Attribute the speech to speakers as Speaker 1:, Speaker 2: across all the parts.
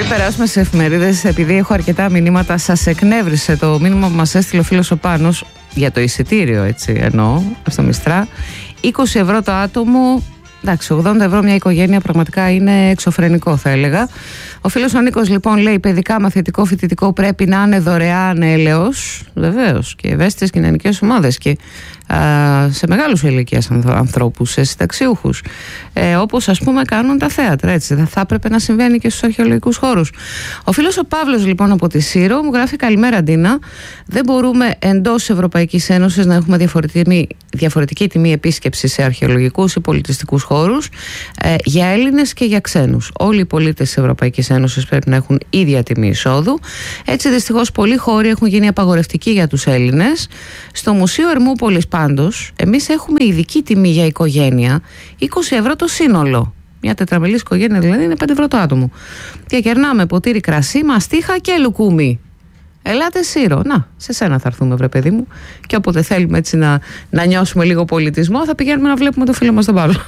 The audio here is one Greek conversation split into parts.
Speaker 1: Πριν περάσουμε σε εφημερίδες, επειδή έχω αρκετά μηνύματα, σας εκνεύρισε το μήνυμα που μας έστειλε ο φίλος ο Πάνος για το εισιτήριο, έτσι εννοώ, στο Μιστρά. 20 ευρώ το άτομο. Εντάξει, 80 ευρώ μια οικογένεια πραγματικά είναι εξωφρενικό, θα έλεγα. Ο φίλος ο Νίκος λοιπόν λέει: παιδικά, μαθητικό, φοιτητικό πρέπει να είναι δωρεάν έλεος. Βεβαίως, και ευαίσθητες κοινωνικές ομάδες και σε μεγάλους ηλικίας ανθρώπους, σε συνταξιούχους. Όπως ας πούμε κάνουν τα θέατρα, έτσι. Δεν θα έπρεπε να συμβαίνει και στους αρχαιολογικούς χώρους. Ο φίλος ο Παύλος λοιπόν από τη Σύρο μου γράφει: καλημέρα Ντίνα. Δεν μπορούμε εντός Ευρωπαϊκής Ένωσης να έχουμε διαφορετική τιμή επίσκεψη σε αρχαιολογικούς ή πολιτιστικούς χώρους για Έλληνες και για ξένους. Όλοι οι πολίτες της Ευρωπαϊκής Ένωσης πρέπει να έχουν ίδια τιμή εισόδου. Έτσι δυστυχώς πολλοί χώροι έχουν γίνει απαγορευτικοί για τους Έλληνες. Στο Μουσείο Ερμούπολης πάντως εμείς έχουμε ειδική τιμή για οικογένεια 20 ευρώ το σύνολο. Μια τετραμελής οικογένεια δηλαδή είναι 5 ευρώ το άτομο. Και κερνάμε ποτήρι κρασί, μαστίχα και λουκούμι. Ελάτε Σύρο. Να, σε σένα θα έρθουμε, βρε παιδί μου. Και όποτε θέλουμε έτσι να νιώσουμε λίγο πολιτισμό, θα πηγαίνουμε να βλέπουμε το φίλο μας τον Παύλο.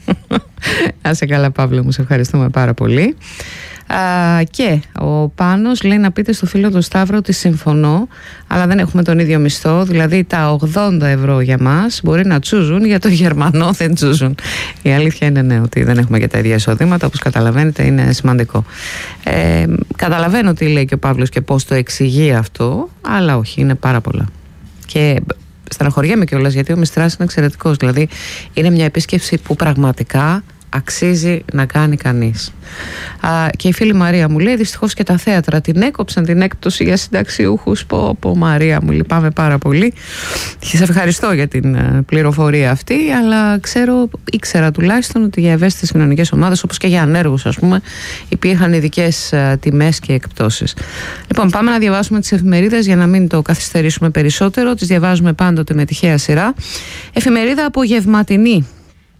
Speaker 1: Να σε καλά, Παύλο μου, σε ευχαριστούμε πάρα πολύ. Και ο Πάνος λέει να πείτε στο φίλο του Σταύρο ότι συμφωνώ, αλλά δεν έχουμε τον ίδιο μισθό. Δηλαδή τα 80 ευρώ για μας μπορεί να τσούζουν, για το Γερμανό δεν τσούζουν. Η αλήθεια είναι ναι, ότι δεν έχουμε και τα ίδια εισοδήματα. Όπως καταλαβαίνετε είναι σημαντικό. Καταλαβαίνω τι λέει και ο Παύλος και πώς το εξηγεί αυτό, αλλά όχι, είναι πάρα πολλά. Και στεναχωριέμαι κιόλας, γιατί ο Μιστράς είναι εξαιρετικός. Δηλαδή είναι μια επίσκεψη που πραγματικά αξίζει να κάνει κανείς. Και η φίλη Μαρία μου λέει: δυστυχώς και τα θέατρα την έκοψαν την έκπτωση για συνταξιούχους. Πω Μαρία μου, λυπάμαι πάρα πολύ και σε ευχαριστώ για την πληροφορία αυτή, αλλά ήξερα τουλάχιστον ότι για ευαίσθητες κοινωνικές ομάδες, όπως και για ανέργους ας πούμε, υπήρχαν ειδικές τιμές και εκπτώσεις. Λοιπόν, πάμε να διαβάσουμε τις εφημερίδες για να μην το καθυστερήσουμε περισσότερο. Τις διαβάζουμε πάντοτε με τυχαία σειρά. Εφημερίδα Απογευματινή.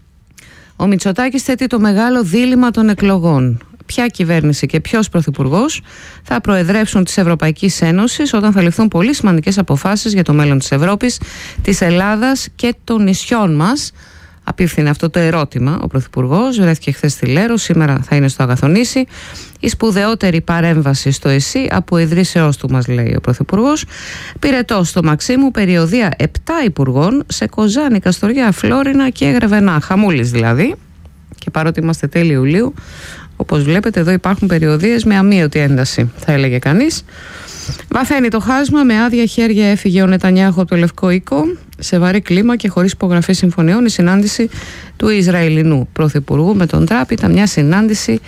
Speaker 1: Ο Μητσοτάκης θέτει το μεγάλο δίλημμα των εκλογών. Ποια κυβέρνηση και ποιος πρωθυπουργός θα προεδρεύσουν της Ευρωπαϊκής Ένωσης όταν θα ληφθούν πολύ σημαντικές αποφάσεις για το μέλλον της Ευρώπης, της Ελλάδας και των νησιών μας. Απίφθινε αυτό το ερώτημα ο πρωθυπουργός, βρέθηκε χθες στη Λέρο, σήμερα θα είναι στο Αγαθονήσι. Η σπουδαιότερη παρέμβαση στο ΕΣΥ από ιδρύσεώς του, μας λέει ο πρωθυπουργός. Πυρετός στο Μαξίμου, περιοδεία 7 υπουργών σε Κοζάνη, Καστοριά, Φλόρινα και Γρεβενά. Χαμούλης δηλαδή. Και παρότι είμαστε τέλη Ιουλίου, όπως βλέπετε εδώ υπάρχουν περιοδίες με αμύωτη ένταση, θα έλεγε κανείς. Βαθαίνει το χάσμα, με άδεια χέρια έφυγε ο Νετανιάχου από το Λευκό Οίκο. Σε βαρύ κλίμα και χωρίς υπογραφή συμφωνιών, η συνάντηση του Ισραηλινού πρωθυπουργού με τον Τραμπ ήταν μια συνάντηση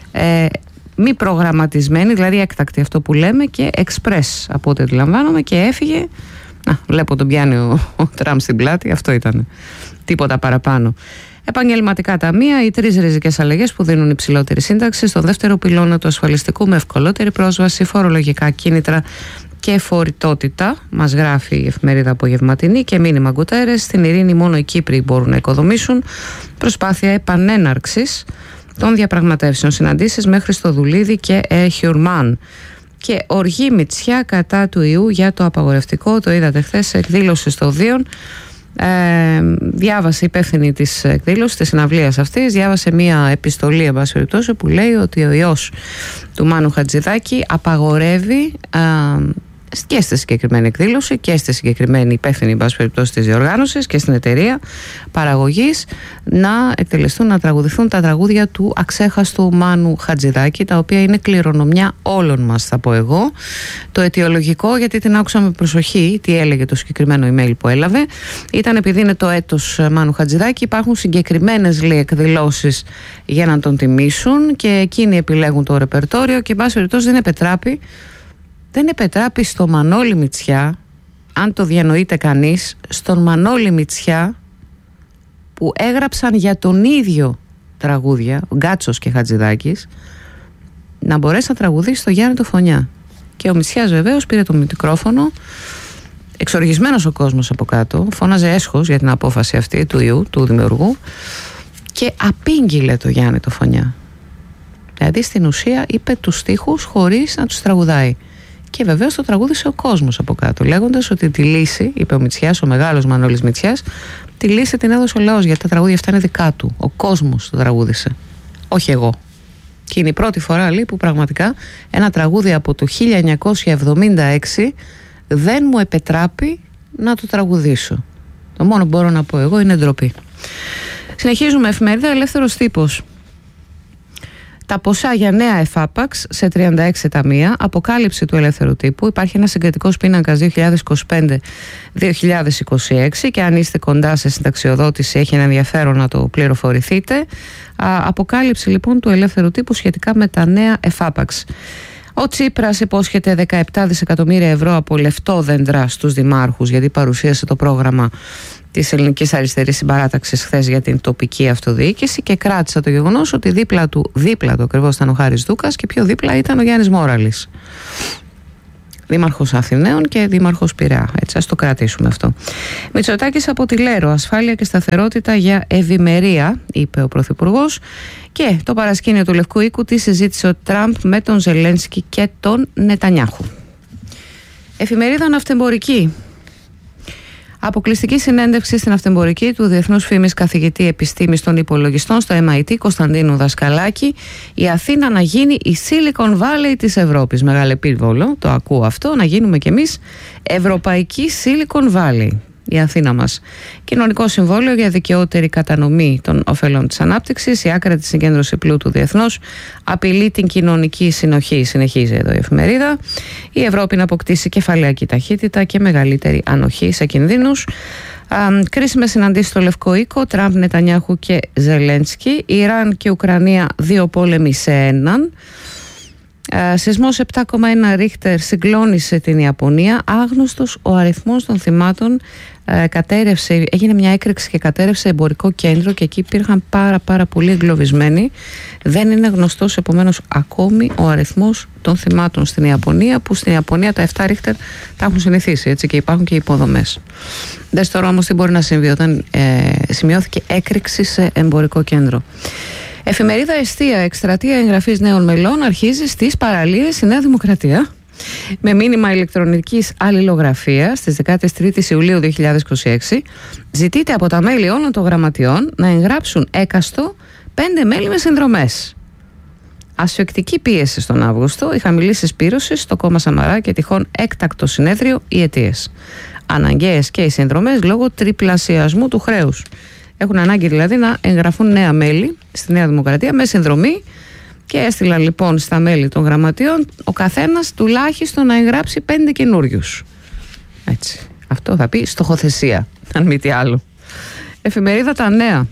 Speaker 1: μη προγραμματισμένη, δηλαδή έκτακτη αυτό που λέμε, και εξπρές από ό,τι αντιλαμβάνομαι, και έφυγε. Βλέπω τον πιάνει ο Τραμπ στην πλάτη, αυτό ήταν. Τίποτα παραπάνω. Επαγγελματικά ταμεία, οι 3 ριζικές αλλαγές που δίνουν υψηλότερη σύνταξη στον δεύτερο πυλώνα του ασφαλιστικού με ευκολότερη πρόσβαση, φορολογικά κίνητρα και φορητότητα, μας γράφει η εφημερίδα Απογευματινή. Και μήνυμα Γκουτέρες: στην ειρήνη μόνο οι Κύπροι μπορούν να οικοδομήσουν. Προσπάθεια επανέναρξης των διαπραγματεύσεων, συναντήσεις μέχρι στο Δουλίδι και Χιουρμάν. Και οργή Μητσιά κατά του ιού για το απαγορευτικό, το είδατε χθες, εκδήλωση στο Δίον. Διάβασε η υπεύθυνη της εκδήλωσης, της συναυλίας αυτής, διάβασε μία επιστολή εν πάση περιπτώσει, που λέει ότι ο ιός του Μάνου Χατζηδάκη απαγορεύει και στη συγκεκριμένη εκδήλωση και στη συγκεκριμένη υπεύθυνη εν πάση περιπτώσει της διοργάνωσης και στην εταιρεία παραγωγής να εκτελεστούν, να τραγουδηθούν τα τραγούδια του αξέχαστου Μάνου Χατζηδάκη, τα οποία είναι κληρονομιά όλων μας, θα πω εγώ. Το αιτιολογικό, γιατί την άκουσα με προσοχή τι έλεγε το συγκεκριμένο email που έλαβε, ήταν επειδή είναι το έτος Μάνου Χατζηδάκη, υπάρχουν συγκεκριμένες εκδηλώσεις για να τον τιμήσουν και εκείνοι επιλέγουν το ρεπερτόριο και εν πάση περιπτώσει δεν επετράπει στο Μανώλη Μητσιά, αν το διανοείται κανείς, στον Μανώλη Μητσιά που έγραψαν για τον ίδιο τραγούδια, ο Γκάτσος και Χατζηδάκης, να μπορέσει να τραγουδήσει στο Γιάννη το Φωνιά. Και ο Μητσιάς βεβαίως πήρε το μικρόφωνο, εξοργισμένος ο κόσμος από κάτω, φώναζε έσχος για την απόφαση αυτή του ιού, του δημιουργού, και απήγγειλε το Γιάννη το Φωνιά. Δηλαδή στην ουσία είπε τους στίχους χωρίς να τους τραγουδάει. Και βεβαίως το τραγούδισε ο κόσμος από κάτω, λέγοντας ότι τη λύση, είπε ο Μητσιάς, ο μεγάλος Μανώλης Μητσιάς, τη λύση την έδωσε ο λαός, γιατί τα τραγούδια αυτά είναι δικά του. Ο κόσμος το τραγούδισε, όχι εγώ. Και είναι η πρώτη φορά, λέει, που πραγματικά ένα τραγούδι από το 1976 δεν μου επετράπει να το τραγουδήσω. Το μόνο που μπορώ να πω εγώ είναι ντροπή. Συνεχίζουμε, εφημερίδα Ελεύθερος Τύπος. Τα ποσά για νέα εφάπαξ σε 36 ταμεία, αποκάλυψη του Ελεύθερου Τύπου. Υπάρχει ένα συγκριτικός πίνακας 2025-2026 και αν είστε κοντά σε συνταξιοδότηση έχει ένα ενδιαφέρον να το πληροφορηθείτε. Αποκάλυψη λοιπόν του Ελεύθερου Τύπου σχετικά με τα νέα εφάπαξ. Ο Τσίπρας υπόσχεται 17 δισεκατομμύρια ευρώ από λεφτόδεντρα στους δημάρχους, γιατί παρουσίασε το πρόγραμμα της Ελληνικής Αριστερής Συμπαράταξης χθες για την τοπική αυτοδιοίκηση και κράτησα το γεγονός ότι δίπλα του ακριβώς ήταν ο Χάρης Δούκας και πιο δίπλα ήταν ο Γιάννης Μόραλης, δήμαρχος Αθηναίων και δήμαρχος Πειραιά. Έτσι, ας το κρατήσουμε αυτό. Μητσοτάκης από τη Λέρο, ασφάλεια και σταθερότητα για ευημερία, είπε ο Πρωθυπουργός. Και το παρασκήνιο του Λευκού Οίκου, τι συζήτησε ο Τραμπ με τον Ζελένσκι και τον Νετανιάχου. Εφημερίδα Ναυτεμπορική. Αποκλειστική συνέντευξη στην Ναυτεμπορική του διεθνούς φήμης καθηγητή επιστήμης των υπολογιστών στο MIT Κωνσταντίνου Δασκαλάκη. Η Αθήνα να γίνει η Silicon Valley της Ευρώπης. Μεγάλο επίβολο, το ακούω αυτό, να γίνουμε κι εμείς ευρωπαϊκή Silicon Valley. Η Αθήνα μας. Κοινωνικό συμβόλαιο για δικαιότερη κατανομή των ωφελών της ανάπτυξης, η άκρατη συγκέντρωση πλούτου διεθνώς, απειλεί την κοινωνική συνοχή, συνεχίζει εδώ η εφημερίδα. Η Ευρώπη να αποκτήσει κεφαλαιακή ταχύτητα και μεγαλύτερη ανοχή σε κινδύνους. Κρίσιμες συναντήσεις στο Λευκό Οίκο, Τραμπ, Νετανιάχου και Ζελένσκι. Ιράν και Ουκρανία, 2 πόλεμοι σε έναν. Σεισμός 7,1 Ρίχτερ συγκλώνησε την Ιαπωνία. Άγνωστος ο αριθμός των θυμάτων. Έγινε μια έκρηξη και κατέρευσε εμπορικό κέντρο και εκεί υπήρχαν πάρα πολλοί εγκλωβισμένοι. Δεν είναι γνωστός επομένως ακόμη ο αριθμός των θυμάτων στην Ιαπωνία, που στην Ιαπωνία τα 7 Ρίχτερ τα έχουν συνηθίσει, έτσι, και υπάρχουν και υποδομές. Δες τώρα όμως τι μπορεί να συμβεί όταν σημειώθηκε έκρηξη σε εμπορικό κέντρο. Εφημερίδα Εστία, εκστρατεία εγγραφής νέων μελών αρχίζει στις παραλίες η Νέα Δημοκρατία με μήνυμα ηλεκτρονικής αλληλογραφίας στις 13 Ιουλίου 2026. Ζητείται από τα μέλη όλων των γραμματιών να εγγράψουν έκαστο 5 μέλη με συνδρομές. Ασφικτική πίεση στον Αύγουστο, η χαμηλή συσπήρωση στο κόμμα Σαμαρά και τυχόν έκτακτο συνέδριο, οι αιτίες. Αναγκαίες και οι συνδρομές λόγω τριπλασιασμού του χρέους. Έχουν ανάγκη δηλαδή να εγγραφούν νέα μέλη στη Νέα Δημοκρατία με συνδρομή και έστειλαν λοιπόν στα μέλη των γραμματείων ο καθένας τουλάχιστον να εγγράψει 5 καινούριους. Έτσι. Αυτό θα πει στοχοθεσία, αν μη τι άλλο. Εφημερίδα Τα Νέα.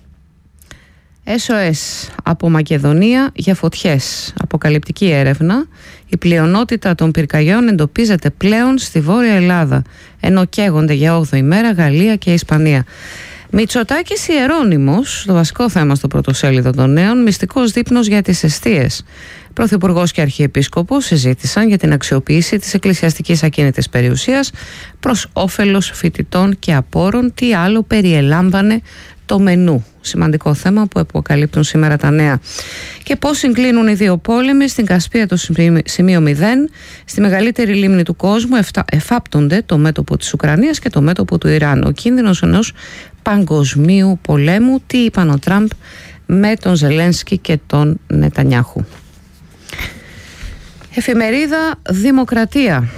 Speaker 1: SOS από Μακεδονία για φωτιές. Αποκαλυπτική έρευνα. Η πλειονότητα των πυρκαγιών εντοπίζεται πλέον στη Βόρεια Ελλάδα, ενώ καίγονται για 8η μέρα Γαλλία και Ισπανία. Μητσοτάκης Ιερώνυμος, το βασικό θέμα στο πρωτοσέλιδο των Νέων, μυστικός δείπνος για τις εστίες. Πρωθυπουργός και Αρχιεπίσκοπος συζήτησαν για την αξιοποίηση της εκκλησιαστικής ακίνητης περιουσίας προς όφελος φοιτητών και απόρων. Τι άλλο περιελάμβανε το μενού. Σημαντικό θέμα που αποκαλύπτουν σήμερα τα Νέα. Και πώς συγκλίνουν οι δύο πόλεμοι. Στην Κασπία, το σημείο 0, στη μεγαλύτερη λίμνη του κόσμου εφάπτονται το μέτωπο της Ουκρανίας και το μέτωπο του Ιράν. Ο κίνδυνος ενός παγκοσμίου πολέμου. Τι είπαν ο Τραμπ με τον Ζελένσκι και τον Νετανιάχου. Εφημερίδα Δημοκρατία.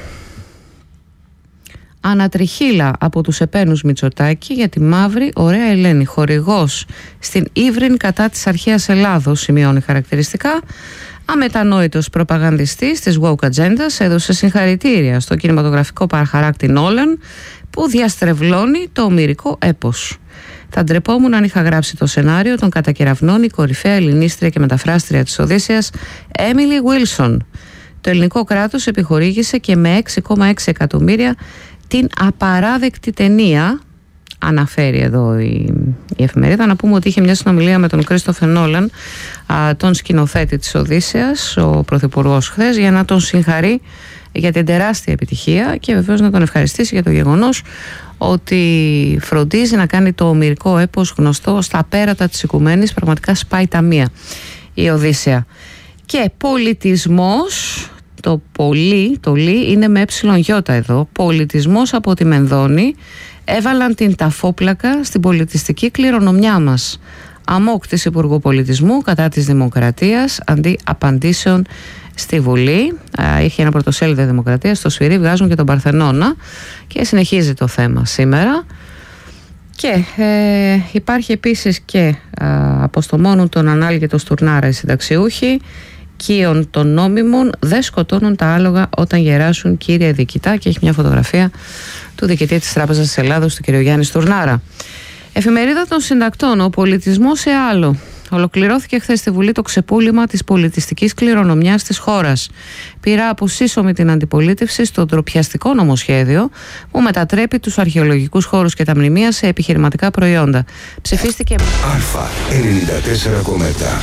Speaker 1: Ανατριχύλα από τους επένους Μητσοτάκη για τη μαύρη ωραία Ελένη. Χορηγός στην Ύβριν κατά της αρχαίας Ελλάδος, σημειώνει χαρακτηριστικά. Αμετανόητος προπαγανδιστής της woke agendas έδωσε συγχαρητήρια στο κινηματογραφικό παραχαράκτη Νόλαν που διαστρεβλώνει το ομηρικό έπος. Θα ντρεπόμουν αν είχα γράψει το σενάριο των κατακεραυνών η κορυφαία ελληνίστρια και μεταφράστρια της Οδύσσειας Έμιλι Γουίλσον. Το ελληνικό κράτος επιχορήγησε και με 6,6 εκατομμύρια την απαράδεκτη ταινία, αναφέρει εδώ η εφημερίδα. Να πούμε ότι είχε μια συνομιλία με τον Κρίστοφερ Νόλαν, τον σκηνοθέτη της Οδύσσειας, ο πρωθυπουργός χθες, για να τον συγχαρεί για την τεράστια επιτυχία και βεβαίως να τον ευχαριστήσει για το γεγονός ότι φροντίζει να κάνει το ομηρικό έπος γνωστό στα πέρατα της οικουμένης. Πραγματικά σπάει τα μία η Οδύσσεια. Και πολιτισμός, το πολύ, το λι είναι με εψιλον-γιώτα εδώ. Πολιτισμός από τη Μενδώνη έβαλαν την ταφόπλακα στην πολιτιστική κληρονομιά μας. αμόκ της Υπουργού Πολιτισμού κατά της Δημοκρατίας αντί απαντήσεων στη Βουλή. Είχε ένα πρωτοσέλιδο Δημοκρατία, στο Σφυρί βγάζουν και τον Παρθενώνα και συνεχίζει το θέμα σήμερα. Και υπάρχει επίσης και αποστομώνουν τον Ανάλη και τον Στουρνάρα οι συνταξιούχοι. Κίον των νόμιμων δεν σκοτώνουν τα άλογα όταν γεράσουν, κύριε διοικητά. Και έχει μια φωτογραφία του διοικητή της Τράπεζας της Ελλάδος, του κ. Γιάννη Στουρνάρα. Εφημερίδα των Συντακτών, ο πολιτισμός σε άλλο. Ολοκληρώθηκε χθες στη Βουλή το ξεπούλημα της πολιτιστικής κληρονομιάς της χώρας. Πήρα από σύσσωμη την αντιπολίτευση στο ντροπιαστικό νομοσχέδιο που μετατρέπει τους αρχαιολογικούς χώρους και τα μνημεία σε επιχειρηματικά προϊόντα. Ψηφίστηκε.
Speaker 2: Αλφα 94,7.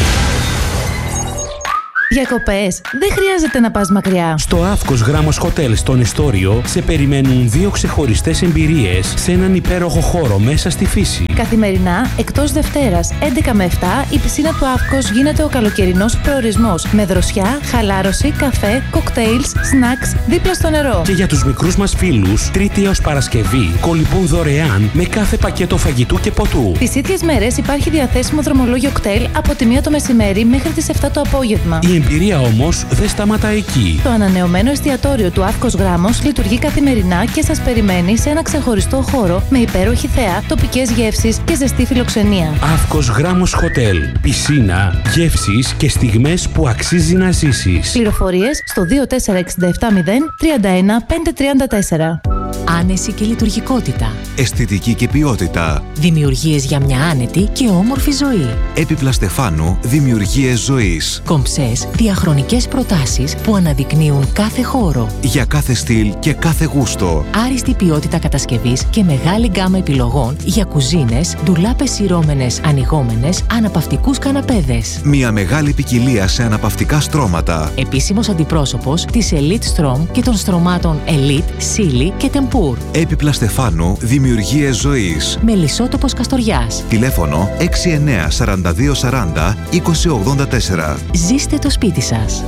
Speaker 3: Διακοπές. Δεν χρειάζεται να πας μακριά.
Speaker 4: Στο Αύκος Γράμμος Χοτέλ στον Εστόριο σε περιμένουν 2 ξεχωριστές εμπειρίες σε έναν υπέροχο χώρο μέσα στη φύση.
Speaker 3: Καθημερινά, εκτός Δευτέρας, 11 με 7, η πισίνα του Αύκος γίνεται ο καλοκαιρινός προορισμός. Με δροσιά, χαλάρωση, καφέ, κοκτέιλς, σνακς, δίπλα στο νερό.
Speaker 4: Και για τους μικρούς μας φίλους, Τρίτη έως Παρασκευή, κολυμπούν δωρεάν με κάθε πακέτο φαγητού και ποτού.
Speaker 3: Τις ίδιες μέρες υπάρχει διαθέσιμο δρομολόγιο κτέλ από τη 1 το μεσημέρι μέχρι τις 7 το απόγευμα.
Speaker 4: Η εμπειρία όμως δεν σταματά εκεί.
Speaker 3: Το ανανεωμένο εστιατόριο του Αύκος Γράμμος λειτουργεί καθημερινά και σας περιμένει σε ένα ξεχωριστό χώρο με υπέροχη θέα, τοπικές γεύσεις και ζεστή φιλοξενία.
Speaker 4: Αύκος Γράμμος Χοτέλ. Πισίνα, γεύσεις και στιγμές που αξίζει να ζήσεις.
Speaker 3: Πληροφορίες στο 24670 31 534.
Speaker 5: Άνεση και λειτουργικότητα.
Speaker 6: Αισθητική και ποιότητα.
Speaker 5: Δημιουργίες για μια άνετη και όμορφη ζωή.
Speaker 6: Έπιπλα Στεφάνου, δημιουργίες ζωής.
Speaker 5: Κομψές, διαχρονικές προτάσεις που αναδεικνύουν κάθε χώρο.
Speaker 6: Για κάθε στυλ και κάθε γούστο.
Speaker 5: Άριστη ποιότητα κατασκευής και μεγάλη γκάμα επιλογών για κουζίνες, ντουλάπες σειρώμενες, ανοιγόμενες, αναπαυτικούς καναπέδες.
Speaker 6: Μια μεγάλη ποικιλία σε αναπαυτικά στρώματα.
Speaker 5: Επίσημος αντιπρόσωπος της Elite Strom και των στρωμάτων Elite, Silly και Tempur.
Speaker 6: Έπιπλα Στεφάνου, δημιουργίες ζωής.
Speaker 5: Μελισσότοπος Καστοριάς.
Speaker 6: Τηλέφωνο 69 42 40 20 84.
Speaker 5: Ζήστε το σπίτι σας.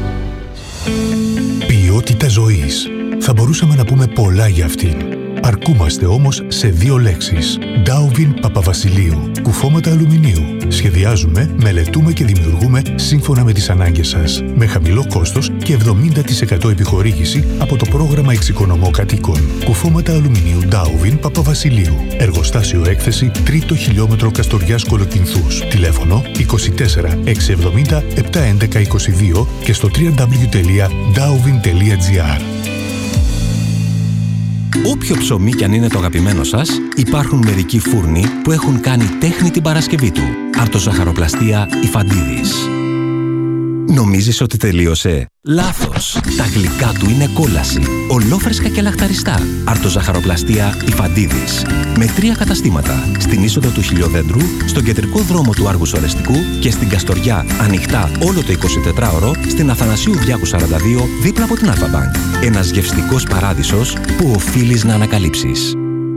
Speaker 7: Ποιότητα ζωής. Θα μπορούσαμε να πούμε πολλά για αυτήν. Αρκούμαστε όμως σε 2 λέξεις. Ντάουβιν Παπαβασιλείου. Κουφώματα αλουμινίου. Σχεδιάζουμε, μελετούμε και δημιουργούμε σύμφωνα με τις ανάγκες σας. Με χαμηλό κόστος και 70% επιχορήγηση από το πρόγραμμα Εξοικονομώ Κατοίκων. Κουφώματα αλουμινίου Ντάουβιν Παπαβασιλείου. Εργοστάσιο έκθεση 3ο χιλιόμετρο Καστοριάς Κολοκυνθούς. Τηλέφωνο 24 670 711 22 και στο www.dauvin.gr.
Speaker 8: Όποιο ψωμί κι αν είναι το αγαπημένο σας, υπάρχουν μερικοί φούρνοι που έχουν κάνει τέχνη την Παρασκευή του. Αρτοζαχαροπλαστεία Ιφαντίδης. Νομίζεις ότι τελείωσε? Λάθος! Τα γλυκά του είναι κόλαση. Ολόφρεσκα και λαχταριστά. Αρτοζαχαροπλαστεία Ιφαντίδης. Με 3 καταστήματα. Στην είσοδο του Χιλιοδέντρου, στον κεντρικό δρόμο του Άργους Ορεστικού και στην Καστοριά ανοιχτά όλο το 24ωρο στην Αθανασίου Διάκου 42 δίπλα από την Αλφα-Μπανκ. Ένας γευστικός παράδεισος που οφείλεις να ανακαλύψεις.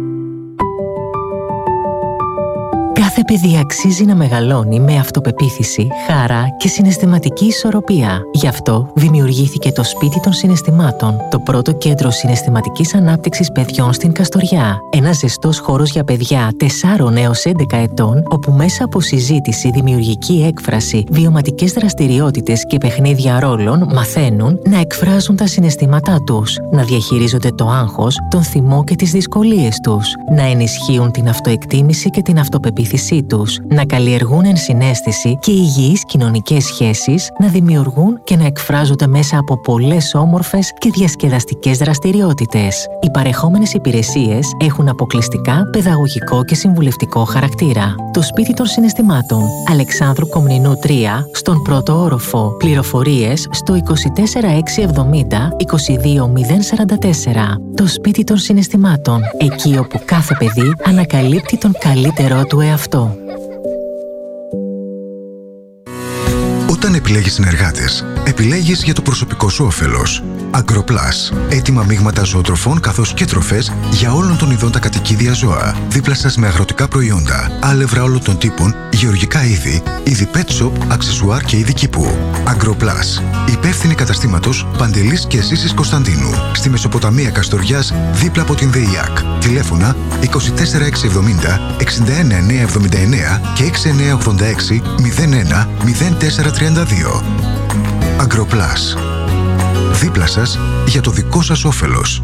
Speaker 5: Κάθε παιδί αξίζει να μεγαλώνει με αυτοπεποίθηση, χαρά και συναισθηματική ισορροπία. Γι' αυτό δημιουργήθηκε το Σπίτι των Συναισθημάτων, το πρώτο κέντρο συναισθηματικής ανάπτυξης παιδιών στην Καστοριά. Ένας ζεστός χώρος για παιδιά 4 έως 11 ετών, όπου μέσα από συζήτηση, δημιουργική έκφραση, βιωματικές δραστηριότητες και παιχνίδια ρόλων μαθαίνουν να εκφράζουν τα συναισθήματά τους, να διαχειρίζονται το άγχος, τον θυμό και τις δυσκολίες τους, να ενισχύουν την αυτοεκτίμηση και την αυτοπεποίθηση τους, να καλλιεργούν ενσυναίσθηση και υγιείς κοινωνικές σχέσεις, να δημιουργούν και να εκφράζονται μέσα από πολλές όμορφες και διασκεδαστικές δραστηριότητες. Οι παρεχόμενες υπηρεσίες έχουν αποκλειστικά παιδαγωγικό και συμβουλευτικό χαρακτήρα. Το Σπίτι των Συναισθημάτων, Αλεξάνδρου Κομνηνού 3, στον πρώτο όροφο. Πληροφορίες στο 24670 22044. Το Σπίτι των Συναισθημάτων, εκεί όπου κάθε παιδί ανακαλύπτει τον καλύτερό του εαυτό.
Speaker 9: Όταν επιλέγεις συνεργάτες,
Speaker 6: επιλέγεις για το προσωπικό σου όφελος. Agroplus. Έτοιμα μείγματα ζωοτροφών καθώς και τροφές για όλων των ειδών τα κατοικίδια ζώα. Δίπλα σας με αγροτικά προϊόντα, άλευρα όλων των τύπων, γεωργικά είδη pet shop, αξεσουάρ και είδη κήπου. Agroplus. Υπεύθυνη καταστήματος Παντελής και Ζήσης Κωνσταντίνου. Στη Μεσοποταμία Καστοριάς, δίπλα από την ΔΕΙΑΚ. Τηλέφωνα 24670 61979 και 6986 01 0432. Agroplus. Δίπλα σας για το δικό σας όφελος.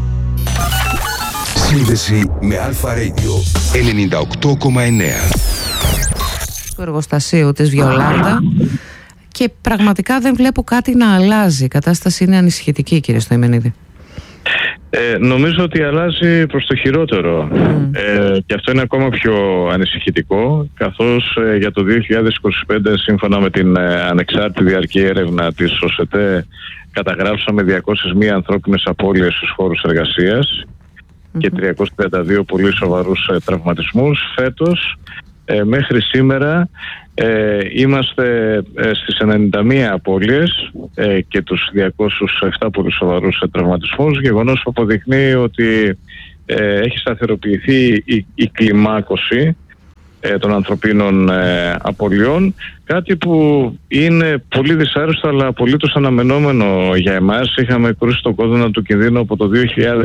Speaker 2: Σύνδεση με Αλφα Radio 98,9.
Speaker 1: Του εργοστασίου της Βιολάντα και πραγματικά δεν βλέπω κάτι να αλλάζει. Η κατάσταση είναι ανησυχητική, κύριε Στοημενίδη.
Speaker 9: Νομίζω ότι αλλάζει προς το χειρότερο και αυτό είναι ακόμα πιο ανησυχητικό, καθώς για το 2025 σύμφωνα με την ανεξάρτητη διαρκή έρευνα της ΟΣΕΤΕ καταγράψαμε 201 ανθρώπινες απώλειες στους χώρους εργασίας και 332 πολύ σοβαρούς τραυματισμούς. Φέτος μέχρι σήμερα είμαστε στις 91 απώλειες και τους 207 πολύ σοβαρούς τραυματισμούς, γεγονός που αποδεικνύει ότι έχει σταθεροποιηθεί η κλιμάκωση των ανθρωπίνων απολειών, κάτι που είναι πολύ δυσάρεστο αλλά απολύτως αναμενόμενο για εμάς. Είχαμε κρούσει τον κόδωνα του κινδύνου από το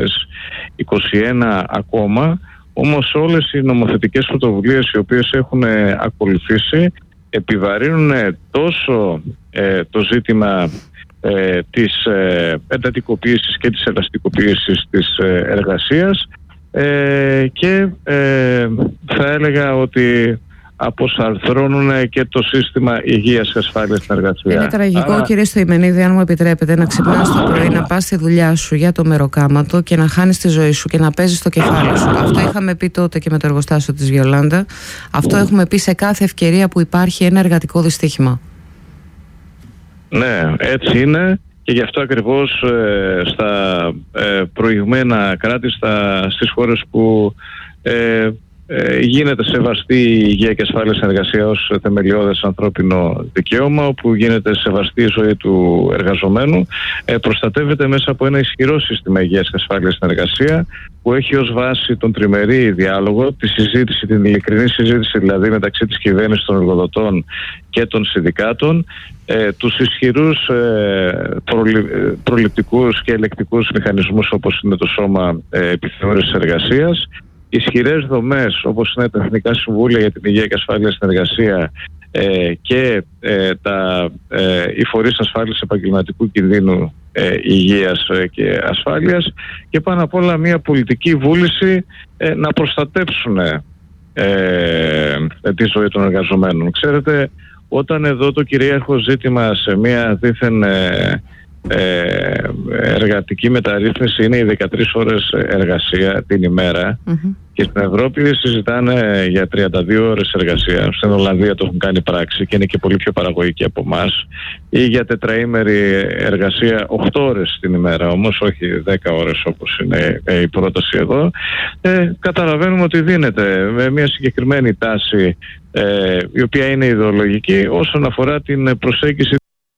Speaker 9: 2021 ακόμα, όμως όλες οι νομοθετικές πρωτοβουλίες οι οποίες έχουν ακολουθήσει επιβαρύνουν τόσο το ζήτημα της εντατικοποίησης και της ελαστικοποίησης της εργασίας και θα έλεγα ότι αποσαρθρώνουν και το σύστημα υγείας και ασφάλειας στην εργασία.
Speaker 1: Είναι τραγικό, κύριε Στοημενίδη, αν μου επιτρέπετε, να ξυπνάς το πρωί, να πας στη δουλειά σου για το μεροκάματο και να χάνεις τη ζωή σου και να παίζεις το κεφάλι σου. Αυτό είχαμε πει τότε και με το εργοστάσιο της Βιολάντα. Αυτό έχουμε πει σε κάθε ευκαιρία που υπάρχει ένα εργατικό δυστύχημα. Ναι,
Speaker 9: έτσι είναι. Και γι' αυτό ακριβώς στα προηγμένα κράτη, στις χώρες που γίνεται σεβαστή η υγεία και ασφάλεια στην εργασία ως θεμελιώδες ανθρώπινο δικαίωμα, όπου γίνεται σεβαστή η ζωή του εργαζομένου, προστατεύεται μέσα από ένα ισχυρό σύστημα υγείας και ασφάλειας στην εργασία, που έχει ως βάση τον τριμερή διάλογο, τη συζήτηση, την ειλικρινή συζήτηση δηλαδή μεταξύ της κυβέρνησης, των εργοδοτών και των συνδικάτων, τους ισχυρούς προληπτικούς και ελεκτικούς μηχανισμούς όπως είναι το Σώμα Επιθεώρησης Εργασίας, ισχυρές δομές όπως είναι τα Εθνικά Συμβούλια για την Υγεία και Ασφάλεια στην Εργασία και οι φορείς ασφάλειας επαγγελματικού κινδύνου υγείας και ασφάλειας, και πάνω απ' όλα μια πολιτική βούληση να προστατεύσουν τη ζωή των εργαζομένων. Ξέρετε, όταν εδώ το κυρίαρχο ζήτημα σε μια δίθεν εργατική μεταρρύθμιση είναι οι 13 ώρες εργασία την ημέρα, και στην Ευρώπη συζητάνε για 32 ώρες εργασία. Στην Ολλανδία το έχουν κάνει πράξη και είναι και πολύ πιο παραγωγική από εμάς, ή για τετραήμερη εργασία 8 ώρες την ημέρα, όμως όχι 10 ώρες όπως είναι η πρόταση εδώ. Καταλαβαίνουμε ότι δίνεται με μια συγκεκριμένη τάση η οποία είναι ιδεολογική όσον αφορά την προσέγγιση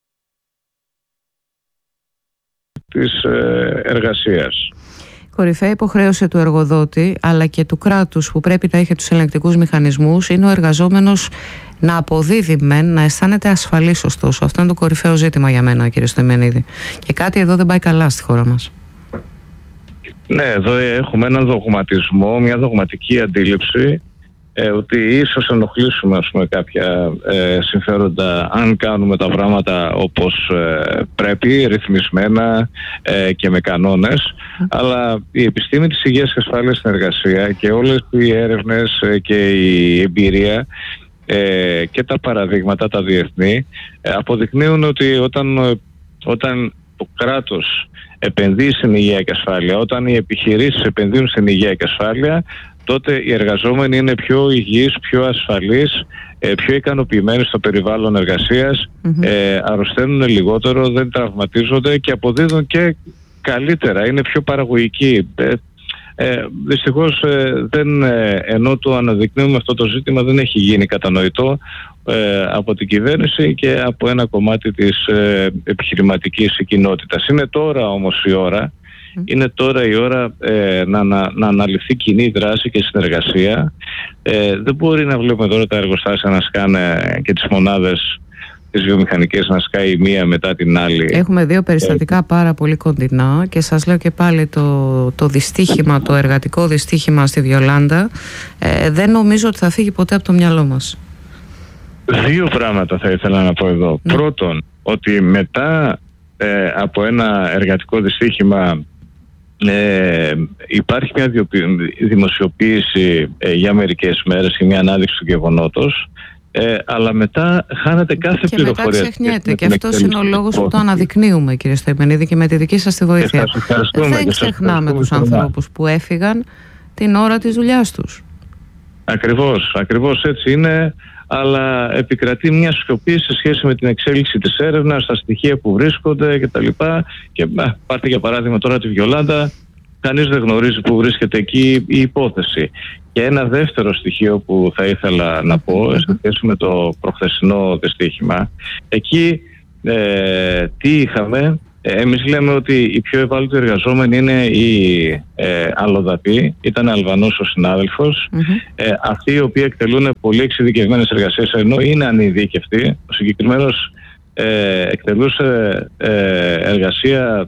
Speaker 9: της εργασίας.
Speaker 1: Κορυφαία υποχρέωση του εργοδότη αλλά και του κράτους, που πρέπει να έχει τους ελεγκτικούς μηχανισμούς, είναι ο εργαζόμενος να αποδίδει μεν, να αισθάνεται ασφαλής ωστόσο. Αυτό είναι το κορυφαίο ζήτημα για μένα, κύριε Στοημενίδη. Και κάτι εδώ δεν πάει καλά στη χώρα μας.
Speaker 9: Ναι, εδώ έχουμε έναν δογματισμό, μια δογματική αντίληψη ότι ίσως ενοχλήσουμε κάποια συμφέροντα αν κάνουμε τα πράγματα όπως πρέπει, ρυθμισμένα και με κανόνες, αλλά η επιστήμη της υγείας και ασφάλειας στην εργασία και όλες οι έρευνες και η εμπειρία και τα παραδείγματα τα διεθνή αποδεικνύουν ότι όταν το κράτος επενδύει στην υγεία και ασφάλεια, όταν οι επιχειρήσεις επενδύουν στην υγεία και ασφάλεια, τότε οι εργαζόμενοι είναι πιο υγιείς, πιο ασφαλείς, πιο ικανοποιημένοι στο περιβάλλον εργασίας, αρρωσταίνουν λιγότερο, δεν τραυματίζονται και αποδίδουν και καλύτερα, είναι πιο παραγωγικοί. Δυστυχώς ενώ το αναδεικνύουμε αυτό το ζήτημα δεν έχει γίνει κατανοητό από την κυβέρνηση και από ένα κομμάτι της επιχειρηματικής κοινότητας. Είναι τώρα όμως η ώρα, να αναλυφθεί κοινή δράση και συνεργασία. Δεν μπορεί να βλέπουμε τώρα τα εργοστάσια να σκάνε και τις μονάδες τις βιομηχανικές να σκάει η μία μετά την άλλη.
Speaker 1: Έχουμε δύο περιστατικά πάρα πολύ κοντινά και σας λέω και πάλι το δυστύχημα, το εργατικό δυστύχημα στη Βιολάντα δεν νομίζω ότι θα φύγει ποτέ από το μυαλό μας.
Speaker 9: Δύο πράγματα θα ήθελα να πω εδώ. Πρώτον, ότι μετά από ένα εργατικό δυστύχημα υπάρχει μια δημοσιοποίηση για μερικές μέρες και μια ανάδειξη του γεγονότος, αλλά μετά χάνεται κάθε πληροφορία.
Speaker 1: Και μετά ξεχνιέται και αυτός είναι ο λόγος που το αναδεικνύουμε, κύριε Στοημενίδη, και με τη δική σας τη βοήθεια. Δεν ξεχνάμε τους ανθρώπους που έφυγαν την ώρα της δουλειάς τους.
Speaker 9: Ακριβώς έτσι είναι, αλλά επικρατεί μια σιωπή σε σχέση με την εξέλιξη της έρευνας, τα στοιχεία που βρίσκονται κτλ. Και πάρτε για παράδειγμα τώρα τη Βιολάντα, κανείς δεν γνωρίζει που βρίσκεται εκεί η υπόθεση. Και ένα δεύτερο στοιχείο που θα ήθελα να πω σε σχέση με το προχθεσινό δυστύχημα, εκεί τι είχαμε. Εμείς λέμε ότι οι πιο ευάλωτοι εργαζόμενοι είναι οι αλλοδαποί, ήταν Αλβανός ο συνάδελφος, αυτοί οι οποίοι εκτελούν πολύ εξειδικευμένες εργασίες ενώ είναι ανειδίκευτοι. Ο συγκεκριμένος εκτελούσε εργασία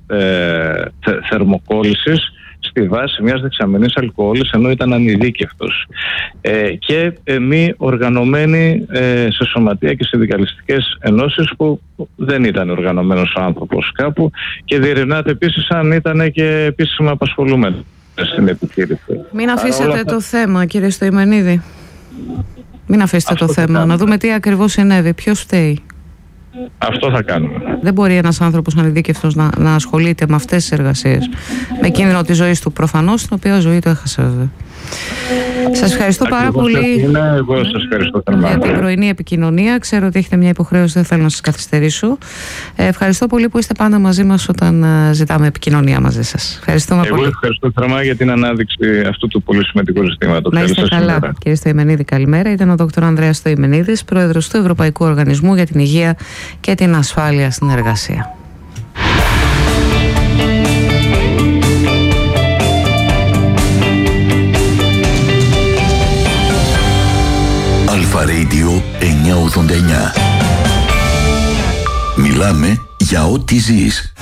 Speaker 9: θερμοκόλλησης στη βάση μιας δεξαμενής αλκοόλης ενώ ήταν ανειδίκευτος, και μη οργανωμένοι σε σωματεία και συνδικαλιστικές ενώσεις που δεν ήταν οργανωμένος ο άνθρωπος κάπου, και διερευνάται επίσης αν ήταν και επίσημα απασχολούμενοι στην επιχείρηση.
Speaker 1: Μην αφήσετε το θέμα, κύριε Στοημενίδη. Μην αφήσετε το θέμα. Να δούμε τι ακριβώς συνέβη. Ποιος φταίει?
Speaker 9: Αυτό θα κάνουμε.
Speaker 1: Δεν μπορεί ένας άνθρωπος ανειδίκευτος να ασχολείται με αυτές τις εργασίες, με κίνδυνο της ζωής του προφανώς, την οποία ζωή του έχασε βέβαια. Σας ευχαριστώ πάρα πολύ
Speaker 9: εγώ σας ευχαριστώ
Speaker 1: για την πρωινή επικοινωνία. Ξέρω ότι έχετε μια υποχρέωση, δεν θέλω να σας καθυστερήσω. Ευχαριστώ πολύ που είστε πάντα μαζί μας όταν ζητάμε επικοινωνία μαζί σας. Ευχαριστούμε πολύ.
Speaker 9: Εγώ ευχαριστώ θερμά για την ανάδειξη αυτού του πολύ σημαντικού ζητήματος.
Speaker 1: Να είστε καλά, κύριε Στοημενίδη, καλημέρα. Ήταν ο Δ. Ανδρέας Στοημενίδης, πρόεδρος του Ευρωπαϊκού Οργανισμού για την Υγεία και την Ασφάλεια στην Εργασία.
Speaker 10: Αλφα Radio 989. Μιλάμε για ό,τι ζεις.